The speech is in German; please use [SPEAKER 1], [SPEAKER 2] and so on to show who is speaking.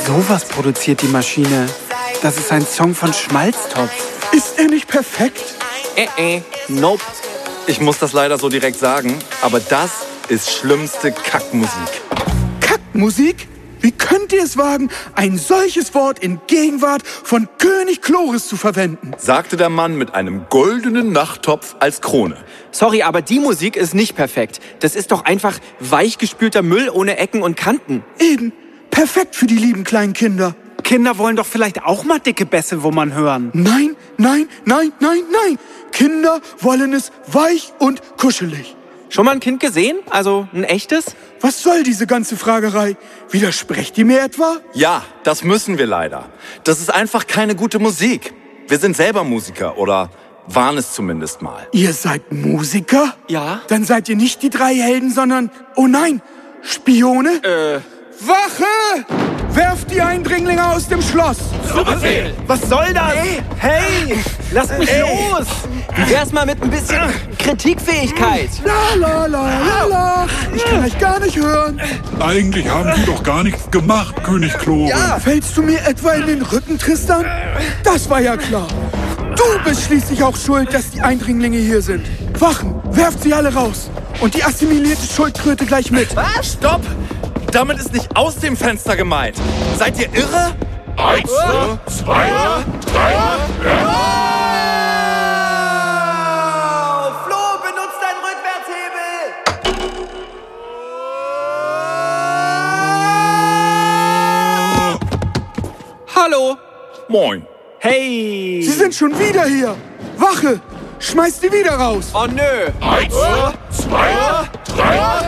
[SPEAKER 1] Sowas produziert die Maschine. Das ist ein Song von Schmalztopf.
[SPEAKER 2] Ist er nicht perfekt?
[SPEAKER 3] Nope. Ich muss das leider so direkt sagen, aber das ist schlimmste Kackmusik.
[SPEAKER 2] Kackmusik? Wie könnt ihr es wagen, ein solches Wort in Gegenwart von König Chloris zu verwenden?
[SPEAKER 3] Sagte der Mann mit einem goldenen Nachttopf als Krone.
[SPEAKER 4] Sorry, aber die Musik ist nicht perfekt. Das ist doch einfach weichgespülter Müll ohne Ecken und Kanten.
[SPEAKER 2] Eben. Perfekt für die lieben kleinen Kinder.
[SPEAKER 1] Kinder wollen doch vielleicht auch mal dicke Bässe, wo man hören.
[SPEAKER 2] Nein, nein, nein, nein, nein. Kinder wollen es weich und kuschelig.
[SPEAKER 4] Schon mal ein Kind gesehen? Also ein echtes?
[SPEAKER 2] Was soll diese ganze Fragerei? Widersprecht ihr mir etwa?
[SPEAKER 3] Ja, das müssen wir leider. Das ist einfach keine gute Musik. Wir sind selber Musiker oder waren es zumindest mal.
[SPEAKER 2] Ihr seid Musiker?
[SPEAKER 4] Ja.
[SPEAKER 2] Dann seid ihr nicht die 3 Helden, sondern, oh nein, Spione? Wache! Werft die Eindringlinge aus dem Schloss!
[SPEAKER 4] Was soll das? Hey, lass mich los! Wie wär's mal mit ein bisschen Kritikfähigkeit?
[SPEAKER 2] La la la la la! Ich kann euch gar nicht hören.
[SPEAKER 5] Eigentlich haben die doch gar nichts gemacht, König Chloris.
[SPEAKER 2] Fällst du mir etwa in den Rücken, Tristan? Das war ja klar. Du bist schließlich auch schuld, dass die Eindringlinge hier sind. Wachen, werft sie alle raus. Und die assimilierte Schuldkröte gleich mit.
[SPEAKER 3] Stopp! Damit ist nicht aus dem Fenster gemeint. Seid ihr irre?
[SPEAKER 5] 1, 2, 3.
[SPEAKER 4] Flo, benutzt deinen Rückwärtshebel! Hallo!
[SPEAKER 3] Moin.
[SPEAKER 4] Hey!
[SPEAKER 2] Sie sind schon wieder hier. Wache, schmeißt sie wieder raus.
[SPEAKER 4] Oh nö!
[SPEAKER 5] 1, 2, 3.